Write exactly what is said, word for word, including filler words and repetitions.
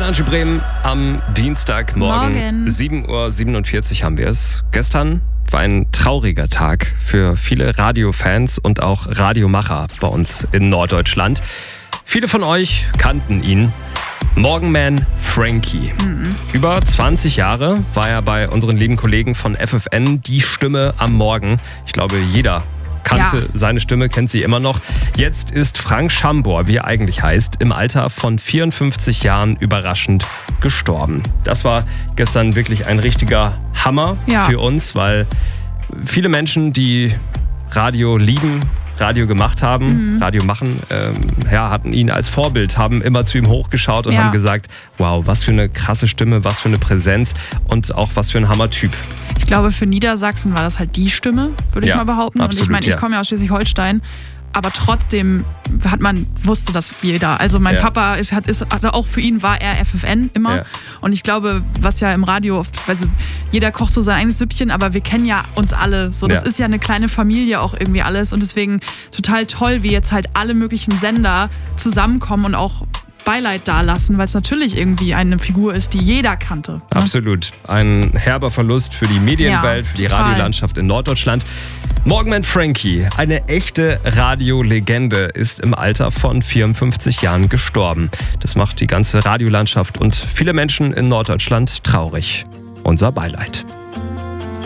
Melange Bremen am Dienstagmorgen. Morgen. sieben Uhr siebenundvierzig haben wir es. Gestern war ein trauriger Tag für viele Radiofans und auch Radiomacher bei uns in Norddeutschland. Viele von euch kannten ihn. Morgenman Frankie. Mhm. Über zwanzig Jahre war er bei unseren lieben Kollegen von F F N die Stimme am Morgen. Ich glaube, jeder kannte ja. seine Stimme, kennt sie immer noch. Jetzt ist Frank Schambor, wie er eigentlich heißt, im Alter von vierundfünfzig Jahren überraschend gestorben. Das war gestern wirklich ein richtiger Hammer ja. für uns, weil viele Menschen, die Radio lieben, Radio gemacht haben, mhm. Radio machen, ähm, ja, hatten ihn als Vorbild, haben immer zu ihm hochgeschaut und ja. haben gesagt, wow, was für eine krasse Stimme, was für eine Präsenz und auch was für ein Hammertyp. Ich glaube, für Niedersachsen war das halt die Stimme, würde ja, ich mal behaupten. Absolut, und ich meine, ich ja. komme ja aus Schleswig-Holstein, aber trotzdem hat man, wusste das jeder. Also mein ja. Papa ist, hat, ist, auch für ihn war er F F N immer. Ja. Und ich glaube, was ja im Radio oft, also jeder kocht so sein eigenes Süppchen, aber wir kennen ja uns alle. So, das ja. ist ja eine kleine Familie auch irgendwie alles. Und deswegen total toll, wie jetzt halt alle möglichen Sender zusammenkommen und auch Beileid dalassen, weil es natürlich irgendwie eine Figur ist, die jeder kannte. Ne? Absolut. Ein herber Verlust für die Medienwelt, ja, für die total. Radiolandschaft in Norddeutschland. Morgenman Frankie, eine echte Radiolegende, ist im Alter von vierundfünfzig Jahren gestorben. Das macht die ganze Radiolandschaft und viele Menschen in Norddeutschland traurig. Unser Beileid.